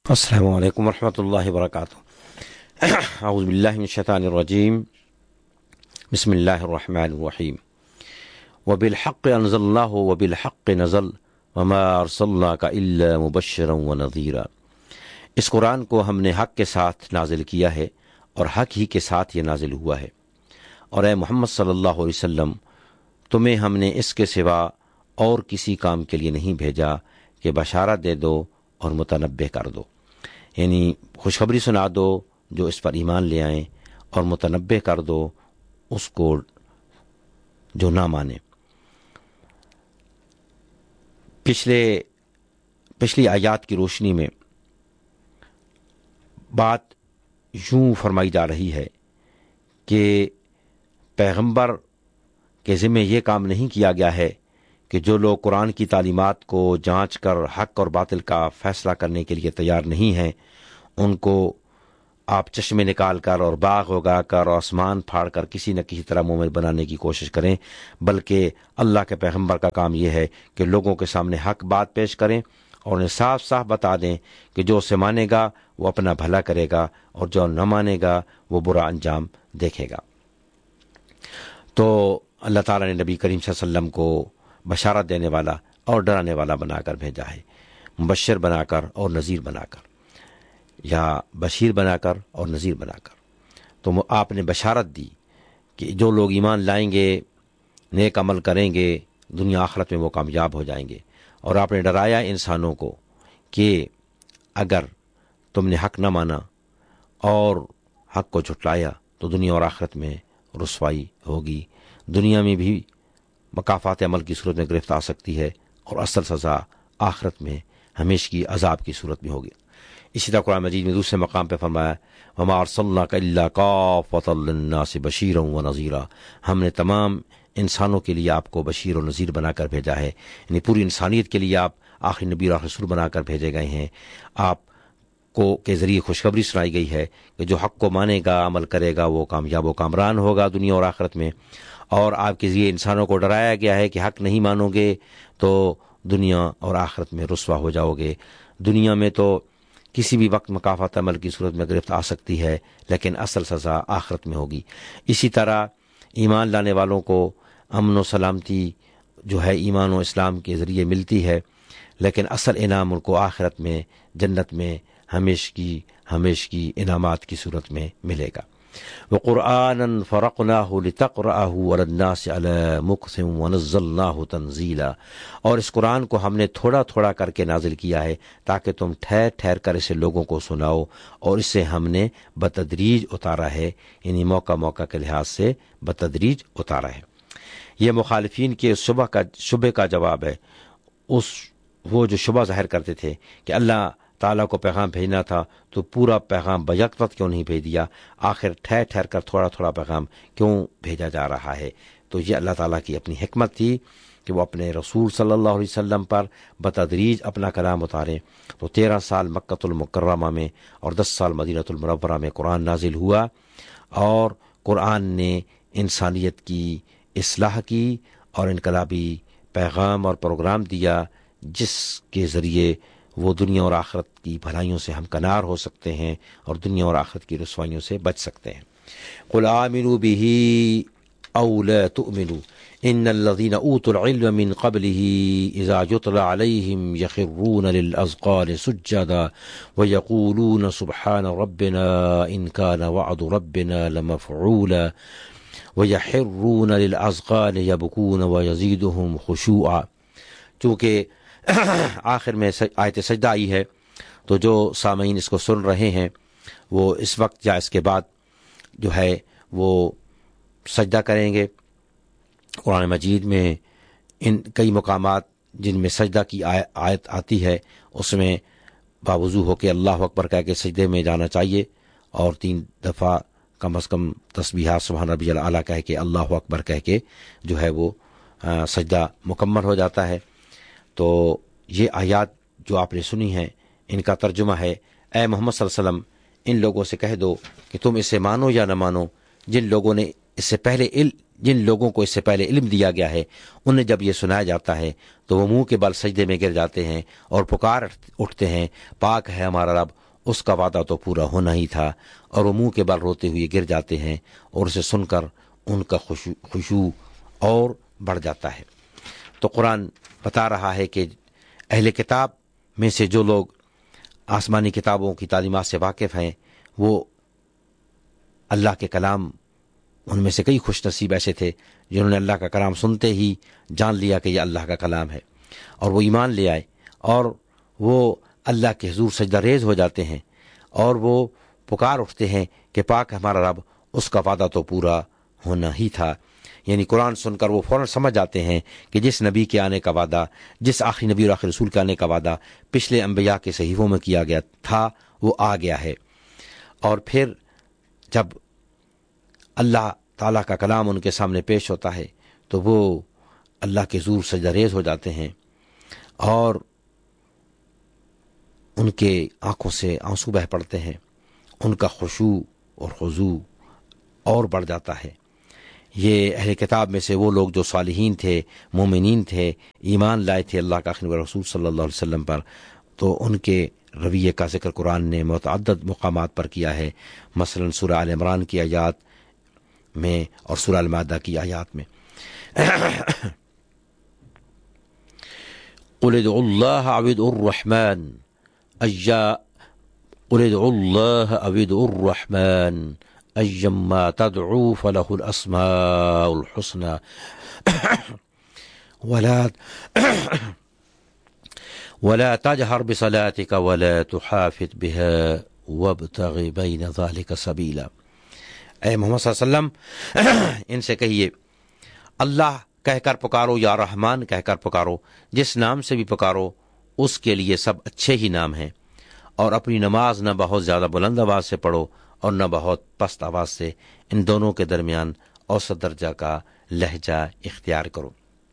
السلام علیکم ورحمۃ اللہ وبرکاتہ۔ اعوذ باللہ من الشیطان الرجیم، بسم اللہ الرحمن الرحیم۔ وبالحق انزلناہ وبالحق نزل وما ارسلناک الا مبشرا ونذیرا۔ اس قرآن کو ہم نے حق کے ساتھ نازل کیا ہے اور حق ہی کے ساتھ یہ نازل ہوا ہے، اور اے محمد صلی اللہ علیہ وسلم، تمہیں ہم نے اس کے سوا اور کسی کام کے لیے نہیں بھیجا کہ بشارت دے دو اور متنبہ کر دو، یعنی خوشخبری سنا دو جو اس پر ایمان لے آئیں، اور متنبہ کر دو اس کو جو نہ مانے۔ پچھلی آیات کی روشنی میں بات یوں فرمائی جا رہی ہے کہ پیغمبر کے ذمہ یہ کام نہیں کیا گیا ہے کہ جو لوگ قرآن کی تعلیمات کو جانچ کر حق اور باطل کا فیصلہ کرنے کے لیے تیار نہیں ہیں، ان کو آپ چشمے نکال کر اور باغ اگا کر اور آسمان پھاڑ کر کسی نہ کسی طرح مومن بنانے کی کوشش کریں، بلکہ اللہ کے پیغمبر کا کام یہ ہے کہ لوگوں کے سامنے حق بات پیش کریں اور انہیں صاف صاف بتا دیں کہ جو اسے مانے گا وہ اپنا بھلا کرے گا اور جو نہ مانے گا وہ برا انجام دیکھے گا۔ تو اللہ تعالیٰ نے نبی کریم صلی اللہ علیہ وسلم کو بشارت دینے والا اور ڈرانے والا بنا کر بھیجا ہے، مبشر بنا کر اور نذیر بنا کر، یا بشیر بنا کر اور نذیر بنا کر۔ تو آپ نے بشارت دی کہ جو لوگ ایمان لائیں گے، نیک عمل کریں گے، دنیا آخرت میں وہ کامیاب ہو جائیں گے، اور آپ نے ڈرایا انسانوں کو کہ اگر تم نے حق نہ مانا اور حق کو جھٹلایا تو دنیا اور آخرت میں رسوائی ہوگی، دنیا میں بھی مکافات عمل کی صورت میں گرفت آ سکتی ہے، اور اصل سزا آخرت میں ہمیشگی عذاب کی صورت میں ہوگی۔ اسی طرح قرآن مجید میں دوسرے مقام پہ فرمایا وما ارسلناک الا کافۃ للناس بشیرا ونذیرا، ہم نے تمام انسانوں کے لیے آپ کو بشیر و نذیر بنا کر بھیجا ہے، یعنی پوری انسانیت کے لیے آپ آخری نبی اور رسول بنا کر بھیجے گئے ہیں۔ آپ کو کے ذریعے خوشخبری سنائی گئی ہے کہ جو حق کو مانے گا، عمل کرے گا، وہ کامیاب و کامران ہوگا دنیا اور آخرت میں، اور آپ کے ذریعے انسانوں کو ڈرایا گیا ہے کہ حق نہیں مانو گے تو دنیا اور آخرت میں رسوا ہو جاؤ گے۔ دنیا میں تو کسی بھی وقت مکافات عمل کی صورت میں گرفت آ سکتی ہے، لیکن اصل سزا آخرت میں ہوگی۔ اسی طرح ایمان لانے والوں کو امن و سلامتی جو ہے ایمان و اسلام کے ذریعے ملتی ہے، لیکن اصل انعام ان کو آخرت میں جنت میں ہمیشگی انعامات کی صورت میں ملے گا۔ وَقُرْآنًا فَرَقْنَاهُ لِتَقْرَأَهُ عَلَى النَّاسِ عَلَى مُكْثٍ وَنَزَّلْنَاهُ تَنزِيلًا، اور اس قرآن کو ہم نے تھوڑا تھوڑا کر کے نازل کیا ہے تاکہ تم ٹھہر ٹھہر کر اسے لوگوں کو سناؤ، اور اسے ہم نے بتدریج اتارا ہے، یعنی موقع موقع کے لحاظ سے بتدریج اتارا ہے۔ یہ مخالفین کے شبہ کا جواب ہے، وہ جو شبہ ظاہر کرتے تھے کہ اللہ تعالیٰ کو پیغام بھیجنا تھا تو پورا پیغام بیک وقت کیوں نہیں بھیج دیا، آخر ٹھہر ٹھہر کر تھوڑا تھوڑا پیغام کیوں بھیجا جا رہا ہے۔ تو یہ اللہ تعالیٰ کی اپنی حکمت تھی کہ وہ اپنے رسول صلی اللہ علیہ وسلم پر بتدریج اپنا کلام اتارے۔ تو 13 سال مکۃ المکرمہ میں اور 10 سال مدینہ المنورہ میں قرآن نازل ہوا، اور قرآن نے انسانیت کی اصلاح کی اور انقلابی پیغام اور پروگرام دیا، جس کے ذریعے وہ دنیا اور آخرت کی بھلائیوں سے ہمکنار ہو سکتے ہیں اور دنیا اور آخرت کی رسوائیوں سے بچ سکتے ہیں۔ قل آمنوا به او لا تؤمنوا ان الذين اوتوا العلم من قبله اذا يتلى عليهم يخرون للاذقان سجدا ويقولون سبحان ربنا ان كان وعد ربنا لمفعولا ويخرون للاذقان يبكون ويزيدهم خشوعا۔ چونکہ آخر میں آیت سجدہ آئی ہے، تو جو سامعین اس کو سن رہے ہیں وہ اس وقت یا اس کے بعد جو ہے وہ سجدہ کریں گے۔ قرآن مجید میں ان کئی مقامات جن میں سجدہ کی آیت آتی ہے، اس میں باوضو ہو کے اللہ اکبر کہہ کے سجدے میں جانا چاہیے، اور 3 دفعہ کم از کم تسبیحات سبحان ربی الاعلیٰ کہہ کے اللہ اکبر کہہ کے جو ہے وہ سجدہ مکمل ہو جاتا ہے۔ تو یہ آیات جو آپ نے سنی ہیں، ان کا ترجمہ ہے اے محمد صلی اللہ علیہ وسلم، ان لوگوں سے کہہ دو کہ تم اسے مانو یا نہ مانو جن لوگوں نے اس سے پہلے جن لوگوں کو اس سے پہلے علم دیا گیا ہے انہیں جب یہ سنایا جاتا ہے تو وہ منہ کے بل سجدے میں گر جاتے ہیں اور پکار اٹھتے ہیں، پاک ہے ہمارا رب، اس کا وعدہ تو پورا ہونا ہی تھا، اور وہ منہ کے بل روتے ہوئے گر جاتے ہیں اور اسے سن کر ان کا خشوع اور بڑھ جاتا ہے۔ تو قرآن بتا رہا ہے کہ اہل کتاب میں سے جو لوگ آسمانی کتابوں کی تعلیمات سے واقف ہیں وہ اللہ کے کلام، ان میں سے کئی خوش نصیب ایسے تھے جنہوں نے اللہ کا کلام سنتے ہی جان لیا کہ یہ اللہ کا کلام ہے، اور وہ ایمان لے آئے اور وہ اللہ کے حضور سجدہ ریز ہو جاتے ہیں اور وہ پکار اٹھتے ہیں کہ پاک ہمارا رب، اس کا وعدہ تو پورا ہونا ہی تھا۔ یعنی قرآن سن کر وہ فوراً سمجھ جاتے ہیں کہ جس نبی کے آنے کا وعدہ، جس آخری نبی اور آخری رسول کے آنے کا وعدہ پچھلے انبیاء کے صحیفوں میں کیا گیا تھا وہ آ گیا ہے۔ اور پھر جب اللہ تعالیٰ کا کلام ان کے سامنے پیش ہوتا ہے تو وہ اللہ کے حضور سجدہ ریز ہو جاتے ہیں اور ان کے آنکھوں سے آنسو بہہ پڑتے ہیں، ان کا خشوع اور خضوع اور بڑھ جاتا ہے۔ یہ اہل کتاب میں سے وہ لوگ جو صالحین تھے، مومنین تھے، ایمان لائے تھے اللہ کا آخری رسول صلی اللہ علیہ وسلم پر، تو ان کے رویے کا ذکر قرآن نے متعدد مقامات پر کیا ہے، مثلا سورہ آل عمران کی آیات میں اور سورہ المائدہ کی آیات میں۔ قل ادعوا اللہ او ادعوا الرحمن قل ادعوا اللہ او ادعوا الرحمن ایما تدعوا فله الاسماء الحسنى ولا تجهر بصلاتك ولا تحافظ بها وابتغ بين ذلك سبيلا۔ اے محمد صلی اللہ علیہ وسلم ان سے کہیے اللہ کہہ کر پکارو یا رحمان کہہ کر پکارو، جس نام سے بھی پکارو اس کے لیے سب اچھے ہی نام ہیں، اور اپنی نماز نہ بہت زیادہ بلند آواز سے پڑھو اور نہ بہت پست آواز سے، ان دونوں کے درمیان اوسط درجہ کا لہجہ اختیار کرو۔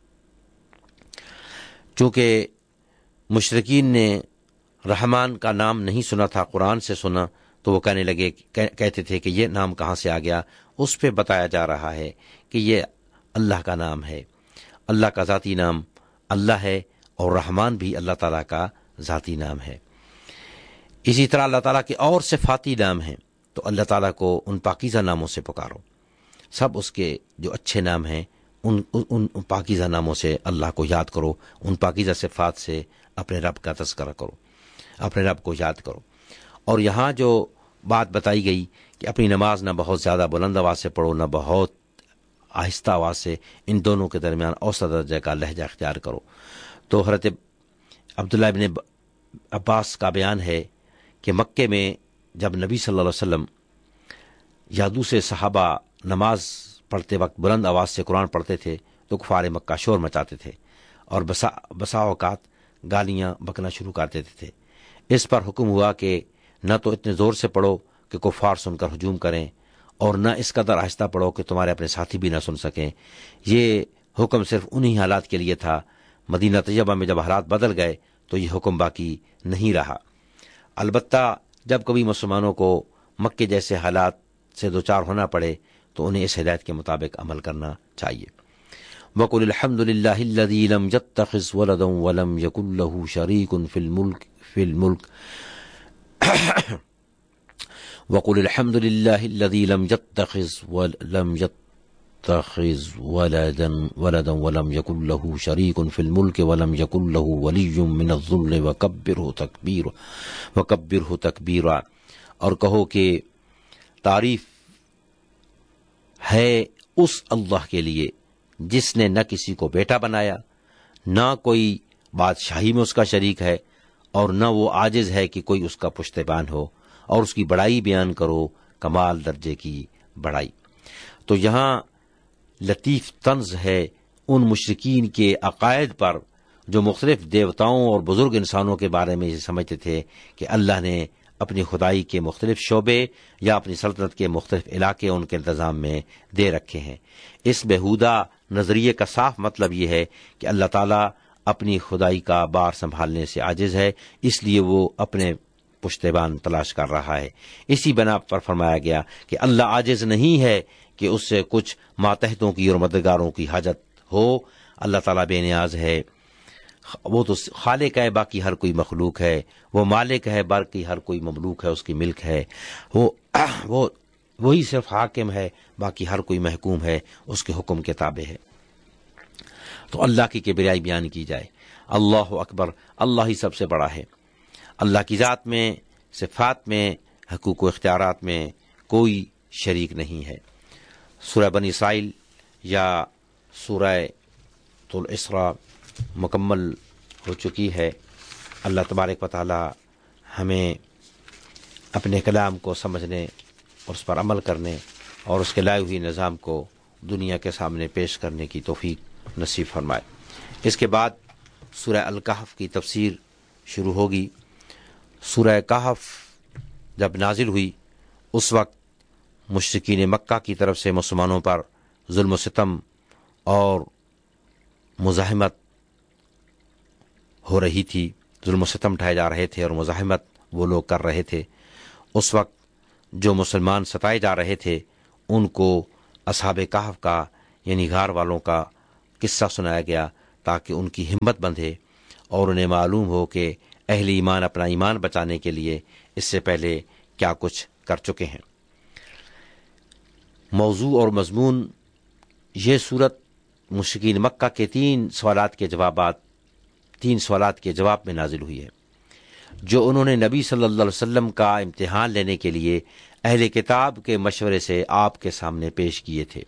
چونکہ مشرکین نے رحمان کا نام نہیں سنا تھا، قرآن سے سنا، تو وہ کہتے تھے کہ یہ نام کہاں سے آ گیا۔ اس پہ بتایا جا رہا ہے کہ یہ اللہ کا نام ہے، اللہ کا ذاتی نام اللہ ہے، اور رحمان بھی اللہ تعالیٰ کا ذاتی نام ہے۔ اسی طرح اللہ تعالیٰ کے اور صفاتی نام ہیں، تو اللہ تعالیٰ کو ان پاکیزہ ناموں سے پکارو، سب اس کے جو اچھے نام ہیں ان پاکیزہ ناموں سے اللہ کو یاد کرو، ان پاکیزہ صفات سے اپنے رب کا تذکرہ کرو، اپنے رب کو یاد کرو۔ اور یہاں جو بات بتائی گئی کہ اپنی نماز نہ بہت زیادہ بلند آواز سے پڑھو نہ بہت آہستہ آواز سے، ان دونوں کے درمیان اوسط درجے کا لہجہ اختیار کرو۔ تو حضرت عبداللہ ابن عباس کا بیان ہے کہ مکے میں جب نبی صلی اللہ علیہ وسلم یا دوسرے صحابہ نماز پڑھتے وقت بلند آواز سے قرآن پڑھتے تھے تو کفار مکہ شور مچاتے تھے اور بسا اوقات گالیاں بکنا شروع کر دیتے تھے۔ اس پر حکم ہوا کہ نہ تو اتنے زور سے پڑھو کہ کفار سن کر ہجوم کریں، اور نہ اس قدر آہستہ پڑھو کہ تمہارے اپنے ساتھی بھی نہ سن سکیں۔ یہ حکم صرف انہی حالات کے لیے تھا۔ مدینہ طیبہ میں جب حالات بدل گئے تو یہ حکم باقی نہیں رہا۔ البتہ جب کبھی مسلمانوں کو مکے جیسے حالات سے دوچار ہونا پڑے تو انہیں اس ہدایت کے مطابق عمل کرنا چاہیے۔ وَقُلِ الْحَمْدُ لِلَّهِ الَّذِي لَمْ يَتَّخِذْ وَلَدًا وَلَمْ يَكُنْ لَهُ شَرِيكٌ فِي الْمُلْكِ وَقُلِ الْحَمْدُ لِلَّهِ الَّذِي لَمْ يَتَّخِذْ وَلَدًا وَلَمْ يَكُنْ لَهُ شَرِيكٌ فِي الْمُلْكِ وَلَمْ يَكُنْ لَهُ وَلِيٌّ مِّنَ الذُّلِّ وَكَبِّرْهُ تَكْبِيرًا۔ اور کہو کہ تعریف ہے اس اللہ کے لیے جس نے نہ کسی کو بیٹا بنایا، نہ کوئی بادشاہی میں اس کا شریک ہے، اور نہ وہ عاجز ہے کہ کوئی اس کا پشتبان ہو، اور اس کی بڑائی بیان کرو، کمال درجے کی بڑائی۔ تو یہاں لطیف طنز ہے ان مشرکین کے عقائد پر جو مختلف دیوتاؤں اور بزرگ انسانوں کے بارے میں یہ سمجھتے تھے کہ اللہ نے اپنی خدائی کے مختلف شعبے یا اپنی سلطنت کے مختلف علاقے ان کے انتظام میں دے رکھے ہیں۔ اس بےہودہ نظریے کا صاف مطلب یہ ہے کہ اللہ تعالیٰ اپنی خدائی کا بار سنبھالنے سے عاجز ہے، اس لیے وہ اپنے پشتبان تلاش کر رہا ہے۔ اسی بنا پر فرمایا گیا کہ اللہ عاجز نہیں ہے کہ اس سے کچھ ماتحتوں کی اور مددگاروں کی حاجت ہو۔ اللہ تعالیٰ بے نیاز ہے، وہ تو خالق ہے، باقی ہر کوئی مخلوق ہے، وہ مالک ہے، باقی ہر کوئی مملوک ہے، اس کی ملک ہے، وہی صرف حاکم ہے، باقی ہر کوئی محکوم ہے، اس کے حکم کے تابع ہے۔ تو اللہ کی کبریائی بیان کی جائے، اللہ اکبر، اللہ ہی سب سے بڑا ہے۔ اللہ کی ذات میں، صفات میں، حقوق و اختیارات میں کوئی شریک نہیں ہے۔ سورہ بنی اسرائیل یا سورہ الاسراء مکمل ہو چکی ہے۔ اللہ تبارک و تعالی ہمیں اپنے کلام کو سمجھنے اور اس پر عمل کرنے اور اس کے لائے ہوئی نظام کو دنیا کے سامنے پیش کرنے کی توفیق نصیب فرمائے۔ اس کے بعد سورہ الکہف کی تفسیر شروع ہوگی۔ سورہ کہف جب نازل ہوئی اس وقت مشرکین مکہ کی طرف سے مسلمانوں پر ظلم و ستم اور مزاحمت ہو رہی تھی، ظلم و ستم ڈھائے جا رہے تھے اور مزاحمت وہ لوگ کر رہے تھے۔ اس وقت جو مسلمان ستائے جا رہے تھے ان کو اصحاب کہف کا یعنی غار والوں کا قصہ سنایا گیا تاکہ ان کی ہمت بندھے اور انہیں معلوم ہو کہ اہل ایمان اپنا ایمان بچانے کے لیے اس سے پہلے کیا کچھ کر چکے ہیں۔ موضوع اور مضمون یہ صورت مشرکین مکہ کے تین سوالات کے جواب میں نازل ہوئی ہے، جو انہوں نے نبی صلی اللہ علیہ وسلم کا امتحان لینے کے لیے اہل کتاب کے مشورے سے آپ کے سامنے پیش کیے تھے۔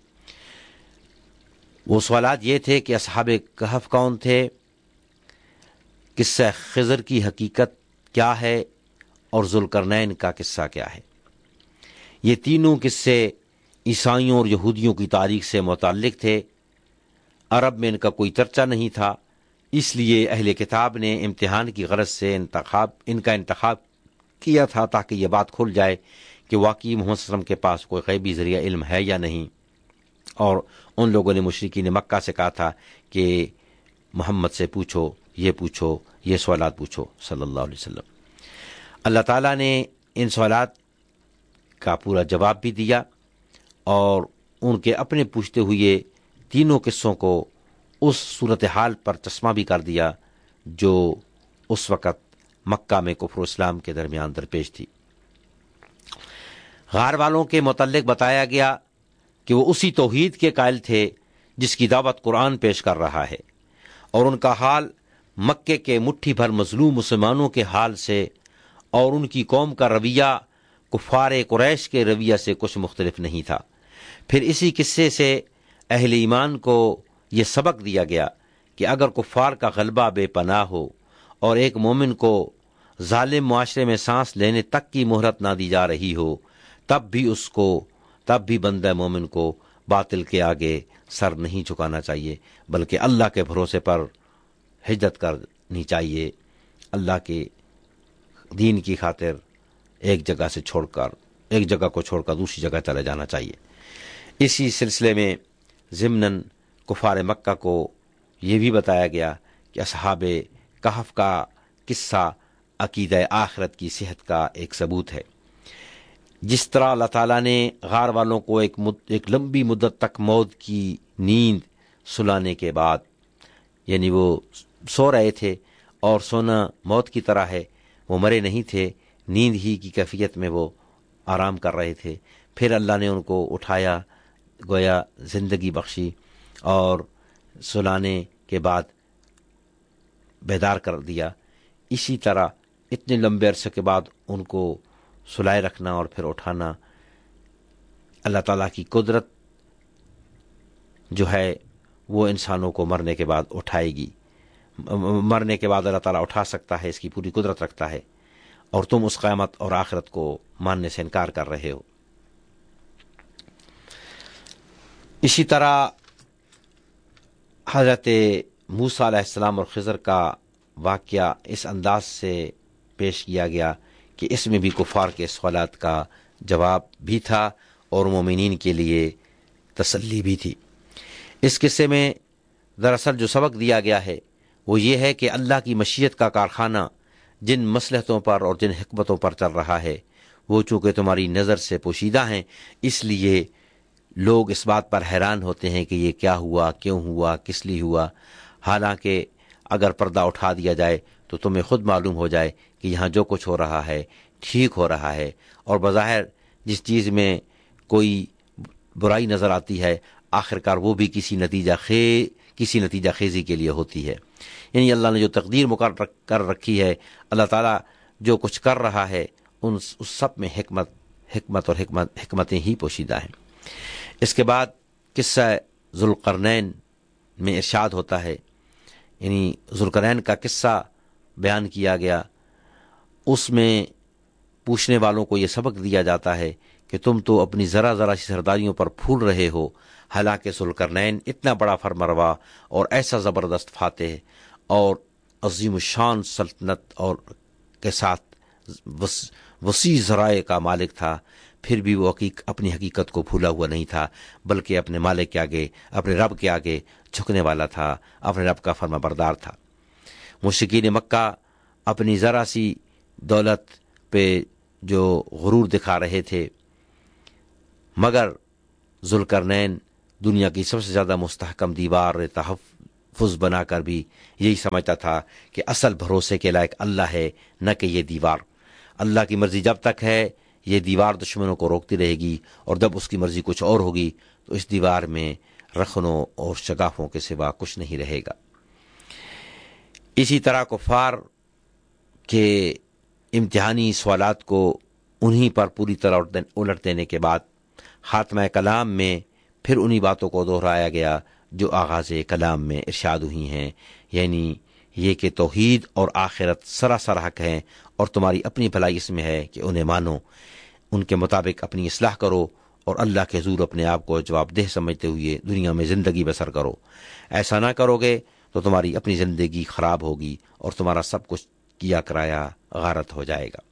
وہ سوالات یہ تھے کہ اصحاب کہف کون تھے، قصہ خضر کی حقیقت کیا ہے اور ذوالقرنین کا قصہ کیا ہے۔ یہ تینوں قصے عیسائیوں اور یہودیوں کی تاریخ سے متعلق تھے۔ عرب میں ان کا کوئی چرچا نہیں تھا، اس لیے اہل کتاب نے امتحان کی غرض سے ان کا انتخاب کیا تھا تاکہ یہ بات کھل جائے کہ واقعی محمد صلی اللہ علیہ وسلم کے پاس کوئی غیبی ذریعہ علم ہے یا نہیں۔ اور ان لوگوں نے مشرکین مکہ سے کہا تھا کہ محمد سے پوچھو، یہ سوالات پوچھو صلی اللہ علیہ وسلم۔ اللہ تعالیٰ نے ان سوالات کا پورا جواب بھی دیا اور ان کے اپنے پوچھتے ہوئے تینوں قصوں کو اس صورتحال پر چشمہ بھی کر دیا جو اس وقت مکہ میں کفر و اسلام کے درمیان درپیش تھی۔ غار والوں کے متعلق بتایا گیا کہ وہ اسی توحید کے قائل تھے جس کی دعوت قرآن پیش کر رہا ہے، اور ان کا حال مکے کے مٹھی بھر مظلوم مسلمانوں کے حال سے اور ان کی قوم کا رویہ کفار قریش کے رویہ سے کچھ مختلف نہیں تھا۔ پھر اسی قصے سے اہل ایمان کو یہ سبق دیا گیا کہ اگر کفار کا غلبہ بے پناہ ہو اور ایک مومن کو ظالم معاشرے میں سانس لینے تک کی مہلت نہ دی جا رہی ہو، تب بھی بندہ مومن کو باطل کے آگے سر نہیں جھکانا چاہیے، بلکہ اللہ کے بھروسے پر ہجرت کرنی چاہیے۔ اللہ کے دین کی خاطر ایک جگہ کو چھوڑ کر دوسری جگہ چلے جانا چاہیے۔ اسی سلسلے میں ضمناً کفار مکہ کو یہ بھی بتایا گیا کہ اصحاب کہف کا قصہ عقیدہ آخرت کی صحت کا ایک ثبوت ہے۔ جس طرح اللہ تعالیٰ نے غار والوں کو ایک لمبی مدت تک موت کی نیند سلانے کے بعد، یعنی وہ سو رہے تھے اور سونا موت کی طرح ہے، وہ مرے نہیں تھے، نیند ہی کی کیفیت میں وہ آرام کر رہے تھے، پھر اللہ نے ان کو اٹھایا، گویا زندگی بخشی اور سلانے کے بعد بیدار کر دیا۔ اسی طرح اتنے لمبے عرصے کے بعد ان کو سلائے رکھنا اور پھر اٹھانا، اللہ تعالیٰ کی قدرت جو ہے وہ انسانوں کو مرنے کے بعد اٹھائے گی۔ مرنے کے بعد اللہ تعالیٰ اٹھا سکتا ہے، اس کی پوری قدرت رکھتا ہے، اور تم اس قیامت اور آخرت کو ماننے سے انکار کر رہے ہو۔ اسی طرح حضرت موسیٰ علیہ السلام اور خضر کا واقعہ اس انداز سے پیش کیا گیا کہ اس میں بھی کفار کے سوالات کا جواب بھی تھا اور مومنین کے لیے تسلی بھی تھی۔ اس قصے میں دراصل جو سبق دیا گیا ہے وہ یہ ہے کہ اللہ کی مشیت کا کارخانہ جن مصلحتوں پر اور جن حکمتوں پر چل رہا ہے وہ چونکہ تمہاری نظر سے پوشیدہ ہیں، اس لیے لوگ اس بات پر حیران ہوتے ہیں کہ یہ کیا ہوا، کیوں ہوا، کس لیے ہوا، حالانکہ اگر پردہ اٹھا دیا جائے تو تمہیں خود معلوم ہو جائے کہ یہاں جو کچھ ہو رہا ہے ٹھیک ہو رہا ہے، اور بظاہر جس چیز میں کوئی برائی نظر آتی ہے آخرکار وہ بھی کسی نتیجہ خیزی کے لیے ہوتی ہے۔ یعنی اللہ نے جو تقدیر مقرر کر رکھی ہے، اللہ تعالیٰ جو کچھ کر رہا ہے اس سب میں حکمتیں ہی پوشیدہ ہیں۔ اس کے بعد قصہ ذوالقرنین میں ارشاد ہوتا ہے، یعنی ذوالقرنین کا قصہ بیان کیا گیا، اس میں پوچھنے والوں کو یہ سبق دیا جاتا ہے کہ تم تو اپنی ذرا سی سرداریوں پر پھول رہے ہو، حالانکہ ذوالقرنین اتنا بڑا فرمانروا اور ایسا زبردست فاتح اور عظیم الشان سلطنت اور کے ساتھ وسیع ذرائع کا مالک تھا، پھر بھی وہ اپنی حقیقت کو بھولا ہوا نہیں تھا، بلکہ اپنے مالک کے آگے، اپنے رب کے آگے جھکنے والا تھا، اپنے رب کا فرما بردار تھا۔ مشرکین مکہ اپنی ذرا سی دولت پہ جو غرور دکھا رہے تھے، مگر ذوالقرنین دنیا کی سب سے زیادہ مستحکم دیوار تحفظ بنا کر بھی یہی سمجھتا تھا کہ اصل بھروسے کے لائق اللہ ہے، نہ کہ یہ دیوار۔ اللہ کی مرضی جب تک ہے یہ دیوار دشمنوں کو روکتی رہے گی، اور جب اس کی مرضی کچھ اور ہوگی تو اس دیوار میں رخنوں اور شگافوں کے سوا کچھ نہیں رہے گا۔ اسی طرح کفار کے امتحانی سوالات کو انہی پر پوری طرح الٹ دینے کے بعد خاتمہ کلام میں پھر انہی باتوں کو دہرایا گیا جو آغاز کلام میں ارشاد ہوئی ہیں، یعنی یہ کہ توحید اور آخرت سراسر حق ہیں، اور تمہاری اپنی بھلائی اس میں ہے کہ انہیں مانو، ان کے مطابق اپنی اصلاح کرو، اور اللہ کے حضور اپنے آپ کو جواب دہ سمجھتے ہوئے دنیا میں زندگی بسر کرو۔ ایسا نہ کرو گے تو تمہاری اپنی زندگی خراب ہوگی اور تمہارا سب کچھ کیا کرایا غارت ہو جائے گا۔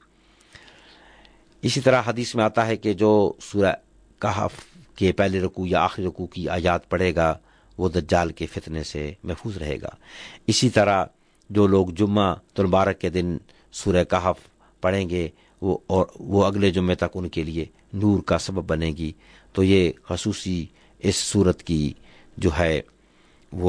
اسی طرح حدیث میں آتا ہے کہ جو سورہ کہف کے پہلے رکوع یا آخری رکوع کی آیات پڑھے گا وہ دجال کے فتنے سے محفوظ رہے گا۔ اسی طرح جو لوگ جمعہ المبارک کے دن سورہ کہف پڑھیں گے وہ اگلے جمعے تک ان کے لیے نور کا سبب بنے گی۔ تو یہ خصوصی اس صورت کی جو ہے وہ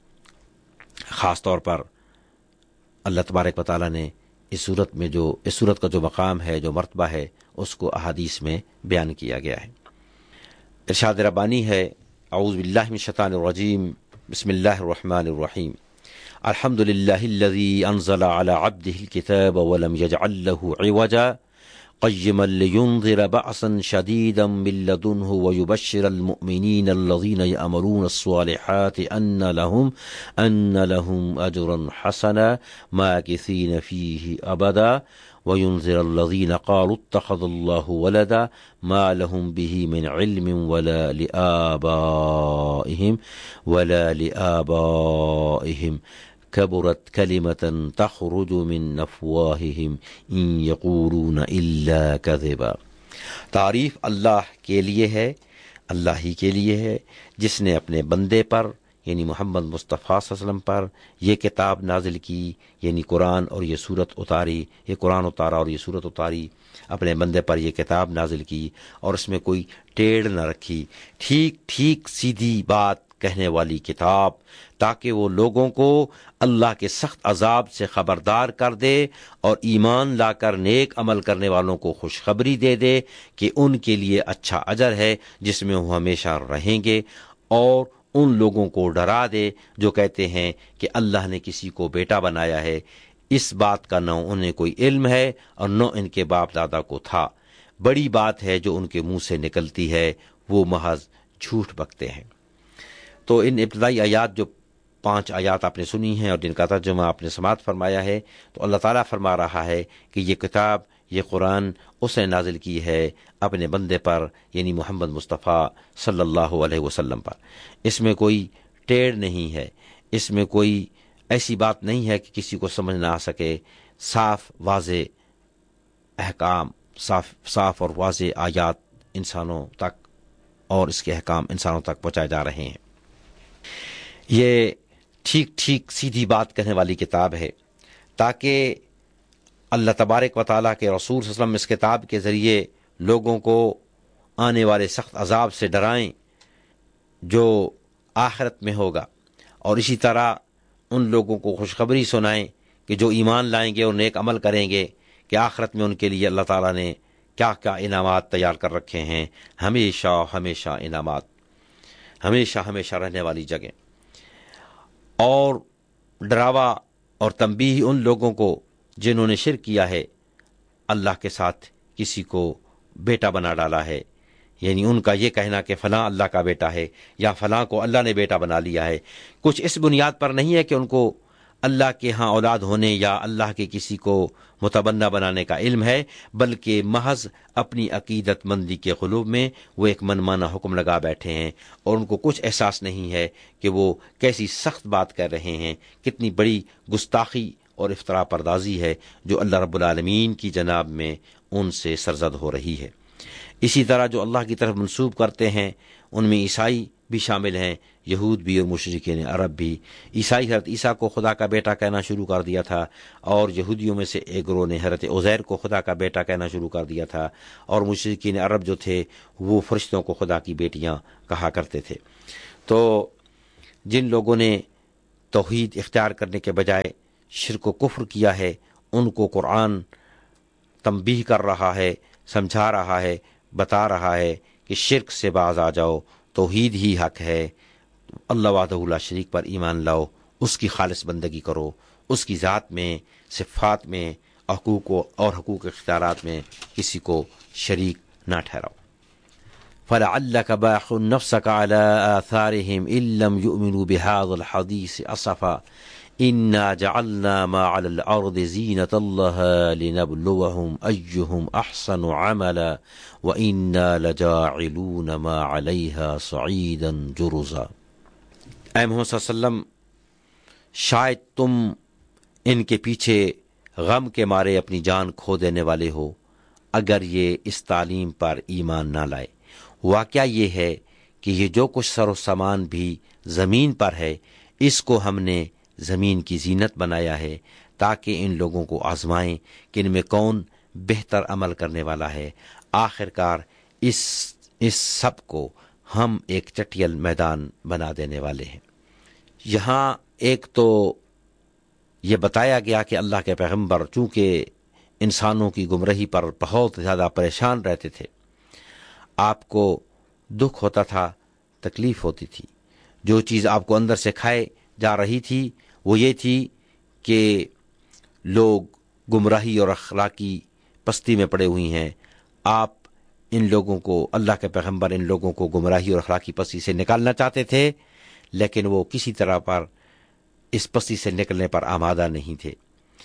خاص طور پر اللہ تبارک و تعالیٰ نے اس صورت کا جو مقام ہے، جو مرتبہ ہے، اس کو احادیث میں بیان کیا گیا ہے۔ ارشاد ربانی ہے، اعوذ باللہ من الشیطان الرجیم، بسم اللہ الرحمن الرحیم، الحمد للہ الذی انزل علی عبدہ الکتاب ولم یجعل له عوجا قیما لینذر بأسا شدیدا من لدنہ ویبشر المؤمنین الذین یعملون الصالحات ان لهم اجرا حسنا ماکثین فیہ ابدا وینذر الذین قالوا اتخذ اللہ ولدا ما لهم به من علم ولا لآبائهم كبرت كلمة تخرج من أفواههم إن يقولون إلا كذبا۔ تعریف اللہ کے لیے ہے، اللہ ہی کے لیے ہے جس نے اپنے بندے پر یعنی محمد مصطفیٰ صلی اللہ علیہ وسلم پر یہ کتاب نازل کی، یعنی قرآن اور یہ سورت اتاری، یہ قرآن اتارا اور یہ سورت اتاری، اپنے بندے پر یہ کتاب نازل کی اور اس میں کوئی ٹیڑھ نہ رکھی، ٹھیک سیدھی بات کہنے والی کتاب، تاکہ وہ لوگوں کو اللہ کے سخت عذاب سے خبردار کر دے اور ایمان لا کر نیک عمل کرنے والوں کو خوشخبری دے دے کہ ان کے لیے اچھا اجر ہے جس میں وہ ہمیشہ رہیں گے، اور ان لوگوں کو ڈرا دے جو کہتے ہیں کہ اللہ نے کسی کو بیٹا بنایا ہے۔ اس بات کا نہ انہیں کوئی علم ہے اور نہ ان کے باپ دادا کو تھا، بڑی بات ہے جو ان کے منہ سے نکلتی ہے، وہ محض جھوٹ بکتے ہیں۔ تو ان ابتدائی آیات جو 5 آیات آپ نے سنی ہیں اور جن کا ترجمہ آپ نے سماعت فرمایا ہے، تو اللہ تعالیٰ فرما رہا ہے کہ یہ کتاب، یہ قرآن اس نے نازل کی ہے اپنے بندے پر یعنی محمد مصطفیٰ صلی اللہ علیہ وسلم پر۔ اس میں کوئی ٹیڑھ نہیں ہے، اس میں کوئی ایسی بات نہیں ہے کہ کسی کو سمجھ نہ آ سکے، صاف واضح احکام، صاف اور واضح آیات انسانوں تک اور اس کے احکام انسانوں تک پہنچائے جا رہے ہیں۔ یہ ٹھیک سیدھی بات کہنے والی کتاب ہے تاکہ اللہ تبارک و تعالیٰ کے رسول صلی اللہ علیہ وسلم اس کتاب کے ذریعے لوگوں کو آنے والے سخت عذاب سے ڈرائیں جو آخرت میں ہوگا، اور اسی طرح ان لوگوں کو خوشخبری سنائیں کہ جو ایمان لائیں گے اور نیک عمل کریں گے کہ آخرت میں ان کے لیے اللہ تعالیٰ نے کیا کیا انعامات تیار کر رکھے ہیں، ہمیشہ ہمیشہ انعامات، ہمیشہ ہمیشہ رہنے والی جگہ، اور ڈراوا اور تنبیہ ان لوگوں کو جنہوں نے شرک کیا ہے، اللہ کے ساتھ کسی کو بیٹا بنا ڈالا ہے، یعنی ان کا یہ کہنا کہ فلاں اللہ کا بیٹا ہے یا فلاں کو اللہ نے بیٹا بنا لیا ہے، کچھ اس بنیاد پر نہیں ہے کہ ان کو اللہ کے ہاں اولاد ہونے یا اللہ کے کسی کو متبنہ بنانے کا علم ہے، بلکہ محض اپنی عقیدت مندی کے قلوب میں وہ ایک من مانا حکم لگا بیٹھے ہیں، اور ان کو کچھ احساس نہیں ہے کہ وہ کیسی سخت بات کر رہے ہیں، کتنی بڑی گستاخی اور افتراء پردازی ہے جو اللہ رب العالمین کی جناب میں ان سے سرزد ہو رہی ہے۔ اسی طرح جو اللہ کی طرف منسوب کرتے ہیں ان میں عیسائی بھی شامل ہیں، یہود بھی اور مشرکین عرب بھی۔ عیسائی حضرت عیسیٰ کو خدا کا بیٹا کہنا شروع کر دیا تھا، اور یہودیوں میں سے ایک گروہ نے حضرت عزیر کو خدا کا بیٹا کہنا شروع کر دیا تھا، اور مشرکین عرب جو تھے وہ فرشتوں کو خدا کی بیٹیاں کہا کرتے تھے۔ تو جن لوگوں نے توحید اختیار کرنے کے بجائے شرک و کفر کیا ہے، ان کو قرآن تنبیہ کر رہا ہے، سمجھا رہا ہے، بتا رہا ہے کہ شرک سے باز آ جاؤ، توحید ہی حق ہے، اللہ وحدہ لا شریک پر ایمان لاؤ، اس کی خالص بندگی کرو، اس کی ذات میں، صفات میں، اور حقوق اختیارات میں کسی کو شریک نہ ٹھہراؤ۔ فَلَعَلَّكَ بَاخِعٌ نَفْسَكَ عَلَىٰ آثَارِهِمْ إِن لَّمْ يُؤْمِنُوا بِهَٰذَا الْحَدِيثِ أَسَفًا إِنَّا جَعَلْنَا مَا عَلَى الْأَرْضِ زِينَةً لَّهَا لِنَبْلُوَهُمْ أَيُّهُمْ أَحْسَنُ عَمَلًا وَإِنَّا لَجَاعِلُونَ مَا عَلَيْهَا صَعِيدًا جُرُزًا۔ اے محمد صلی اللہ علیہ وسلم، شاید تم ان کے پیچھے غم کے مارے اپنی جان کھو دینے والے ہو اگر یہ اس تعلیم پر ایمان نہ لائے۔ واقعہ یہ ہے کہ یہ جو کچھ سر و سامان بھی زمین پر ہے، اس کو ہم نے زمین کی زینت بنایا ہے تاکہ ان لوگوں کو آزمائیں کہ ان میں کون بہتر عمل کرنے والا ہے۔ آخر کار اس سب کو ہم ایک چٹیل میدان بنا دینے والے ہیں۔ یہاں ایک تو یہ بتایا گیا کہ اللہ کے پیغمبر چونکہ انسانوں کی گمراہی پر بہت زیادہ پریشان رہتے تھے، آپ کو دکھ ہوتا تھا، تکلیف ہوتی تھی، جو چیز آپ کو اندر سے کھائے جا رہی تھی وہ یہ تھی کہ لوگ گمراہی اور اخلاقی پستی میں پڑے ہوئی ہیں۔ آپ ان لوگوں کو، اللہ کے پیغمبر ان لوگوں کو گمراہی اور اخلاقی پستی سے نکالنا چاہتے تھے، لیکن وہ کسی طرح پر اس پستی سے نکلنے پر آمادہ نہیں تھے۔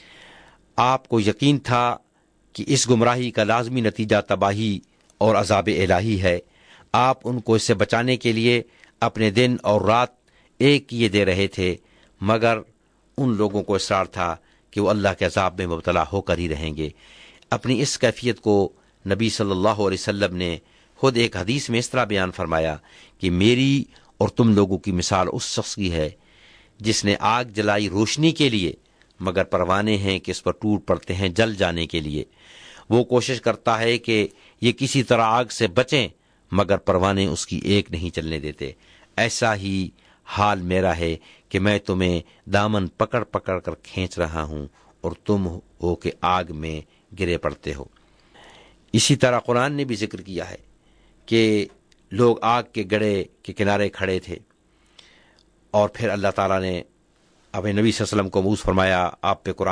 آپ کو یقین تھا کہ اس گمراہی کا لازمی نتیجہ تباہی اور عذاب الہی ہے۔ آپ ان کو اس سے بچانے کے لیے اپنے دن اور رات ایک کیے دے رہے تھے، مگر ان لوگوں کو اصرار تھا کہ وہ اللہ کے عذاب میں مبتلا ہو کر ہی رہیں گے۔ اپنی اس کیفیت کو نبی صلی اللہ علیہ وسلم نے خود ایک حدیث میں اس طرح بیان فرمایا کہ میری اور تم لوگوں کی مثال اس شخص کی ہے جس نے آگ جلائی روشنی کے لیے، مگر پروانے ہیں کہ اس پر ٹوٹ پڑتے ہیں جل جانے کے لیے۔ وہ کوشش کرتا ہے کہ یہ کسی طرح آگ سے بچیں، مگر پروانے اس کی ایک نہیں چلنے دیتے۔ ایسا ہی حال میرا ہے کہ میں تمہیں دامن پکڑ پکڑ کر کھینچ رہا ہوں اور تم ہو کہ آگ میں گرے پڑتے ہو۔ اسی طرح قرآن نے بھی ذکر کیا ہے کہ لوگ آگ کے گڑھے کے کنارے کھڑے تھے، اور پھر اللہ تعالیٰ نے اپنے نبی صلی اللہ علیہ وسلم کو مبعوث فرمایا، آپ پہ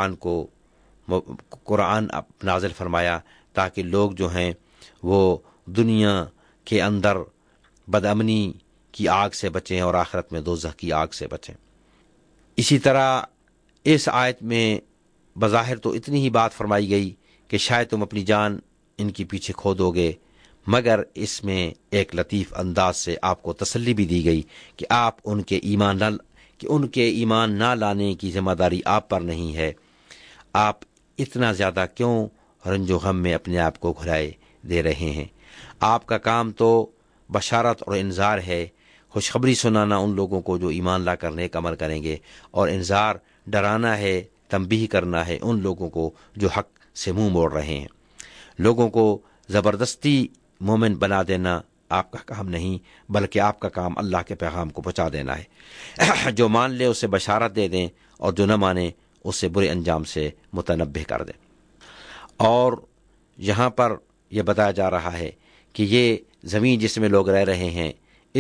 قرآن نازل فرمایا تاکہ لوگ جو ہیں وہ دنیا کے اندر بدامنی کی آگ سے بچیں اور آخرت میں دوزخ کی آگ سے بچیں۔ اسی طرح اس آیت میں بظاہر تو اتنی ہی بات فرمائی گئی کہ شاید تم اپنی جان ان کے پیچھے کھو دو گے، مگر اس میں ایک لطیف انداز سے آپ کو تسلی بھی دی گئی کہ ان کے ایمان نہ لانے کی ذمہ داری آپ پر نہیں ہے۔ آپ اتنا زیادہ کیوں رنج و غم میں اپنے آپ کو گھلائے دے رہے ہیں؟ آپ کا کام تو بشارت اور انذار ہے، خوشخبری سنانا ان لوگوں کو جو ایمان لا کر نیک عمل کریں گے، اور انذار ڈرانا ہے، تنبیہ کرنا ہے ان لوگوں کو جو حق سے منہ موڑ رہے ہیں۔ لوگوں کو زبردستی مومن بنا دینا آپ کا کام نہیں، بلکہ آپ کا کام اللہ کے پیغام کو پہنچا دینا ہے۔ جو مان لے اسے بشارت دے دیں، اور جو نہ مانے اسے برے انجام سے متنبہ کر دیں۔ اور یہاں پر یہ بتایا جا رہا ہے کہ یہ زمین جس میں لوگ رہ رہے ہیں،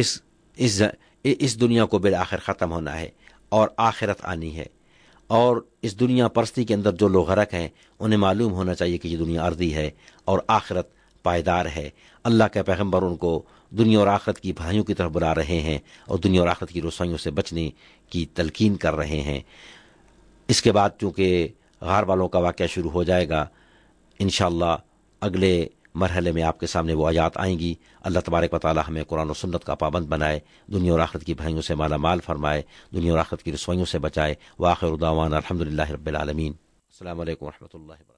اس دنیا کو بالآخر ختم ہونا ہے اور آخرت آنی ہے، اور اس دنیا پرستی کے اندر جو لوگ غرق ہیں انہیں معلوم ہونا چاہیے کہ یہ دنیا عارضی ہے اور آخرت پائیدار ہے۔ اللہ کے پیغمبر ان کو دنیا اور آخرت کی بھلائیوں کی طرف بلا رہے ہیں اور دنیا اور آخرت کی رسوائیوں سے بچنے کی تلقین کر رہے ہیں۔ اس کے بعد چونکہ غار والوں کا واقعہ شروع ہو جائے گا، انشاءاللہ اگلے مرحلے میں آپ کے سامنے وہ آیات آئیں گی۔ اللہ تبارک و تعالی ہمیں قرآن و سنت کا پابند بنائے، دنیا اور آخرت کی بھلائیوں سے مالا مال فرمائے، دنیا اور آخرت کی رسوائیوں سے بچائے۔ وآخر دعوانا الحمدللہ رب العالمین۔ السلام علیکم ورحمۃ اللہ وبرکاتہ۔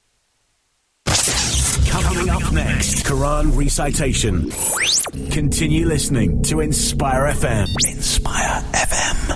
Coming up next, Quran recitation. Continue listening to Inspire FM. Inspire FM.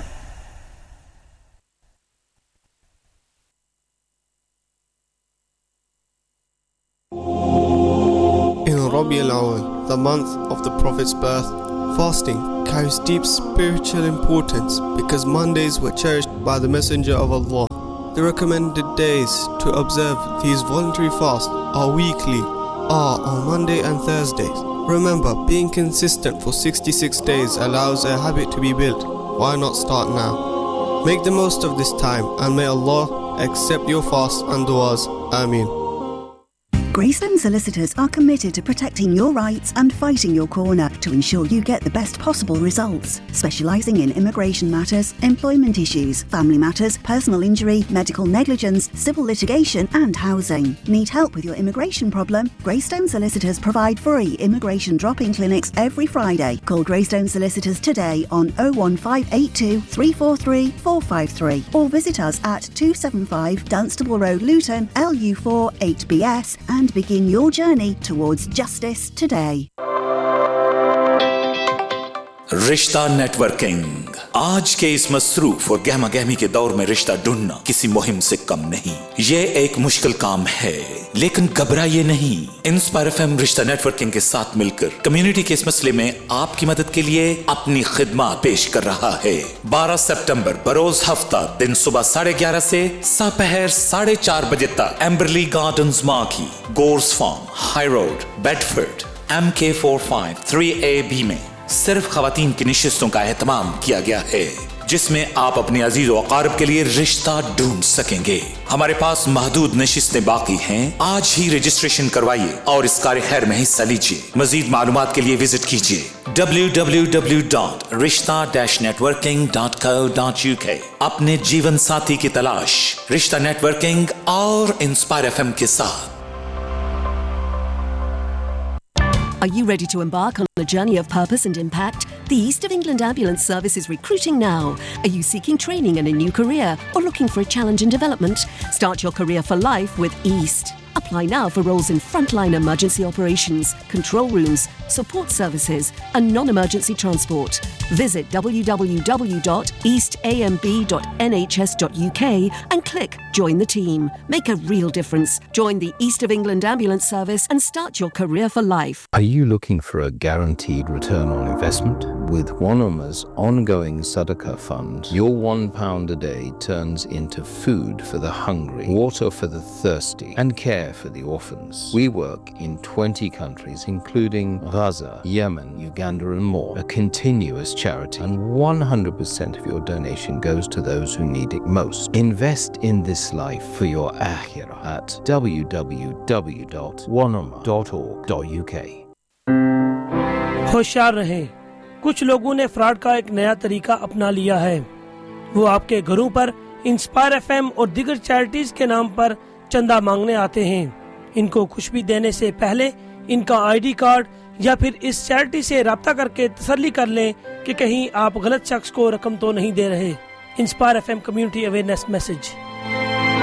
In Rabi al-Awwal, the month of the Prophet's birth, fasting carries deep spiritual importance because Mondays were cherished by the Messenger of Allah. The recommended days to observe these voluntary fasts are on Monday and Thursdays. Remember, being consistent for 66 days allows a habit to be built. Why not start now? Make the most of this time and may Allah accept your fasts and du'as. Ameen. Greystone Solicitors are committed to protecting your rights and fighting your corner to ensure you get the best possible results. Specialising in immigration matters, employment issues, family matters, personal injury, medical negligence, civil litigation and housing. Need help with your immigration problem? Greystone Solicitors provide free immigration drop-in clinics every Friday. Call Greystone Solicitors today on 01582 343 453 or visit us at 275 Dunstable Road, Luton, LU4 8BS and begin your journey towards justice today. رشتہ net working, آج کے اس مصروف اور گہما گہمی کے دور میں رشتہ ڈھونڈنا کسی مہم سے کم نہیں۔ یہ ایک مشکل کام ہے، لیکن گھبرائیے نہیں۔ انسپائر ایف ایم رشتہ نیٹ ورکنگ کے ساتھ مل کر کمیونٹی کے اس مسئلے میں آپ کی مدد کے لیے اپنی خدمات پیش کر رہا ہے۔ 12 سپٹمبر بروز ہفتہ دن صبح 11:30 سے سپہر 4:30 بجے تک ایمبرلی gardens مارکی، گورس form, high road, بیڈفورڈ، MK45 3AB میں صرف خواتین کی نشستوں کا اہتمام کیا گیا ہے، جس میں آپ اپنے عزیز و اقارب کے لیے رشتہ ڈھونڈ سکیں گے۔ ہمارے پاس محدود نشستیں باقی ہیں، آج ہی رجسٹریشن کروائیے اور اس کار خیر میں حصہ لیجیے۔ مزید معلومات کے لیے وزٹ کیجیے www.rishta-networking.co.uk۔ اپنے جیون ساتھی کی تلاش رشتہ نیٹ ورکنگ اور انسپائر ایف ایم کے ساتھ۔ Are you ready to embark on a journey of purpose and impact? The East of England Ambulance Service is recruiting now. Are you seeking training in a new career or looking for a challenge in development? Start your career for life with East. Apply now for roles in frontline emergency operations, control rooms, support services and non-emergency transport. Visit www.eastamb.nhs.uk and click Join the Team. Make a real difference. Join the East of England Ambulance Service and start your career for life. Are you looking for a guaranteed return on investment? With Wanama's ongoing Sadaqah Fund, your £1 a day turns into food for the hungry, water for the thirsty, and care for the orphans. We work in 20 countries, including Gaza, Yemen, Uganda, and more. A continuous charity, and 100% of your donation goes to those who need it most. Invest in this life for your akhirah at www.wanama.org.uk. ہوشیار رہیں، کچھ لوگوں نے fraud کا ایک نیا طریقہ اپنا لیا ہے۔ وہ آپ کے گھروں پر انسپائر ایف ایم اور دیگر چیریٹیز کے نام پر چندہ مانگنے آتے ہیں۔ ان کو کچھ بھی دینے سے پہلے ان کا ID کارڈ یا پھر اس چیریٹی سے رابطہ کر کے تسلی کر لیں کہ کہیں آپ غلط شخص کو رقم تو نہیں دے رہے۔ Inspire F M community awareness message.